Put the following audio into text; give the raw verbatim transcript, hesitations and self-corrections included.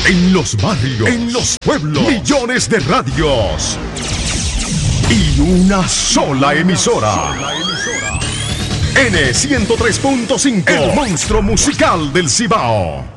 En los barrios, en los pueblos, millones de radios. Y una sola emisora. N ciento tres punto cinco, el monstruo musical del Cibao.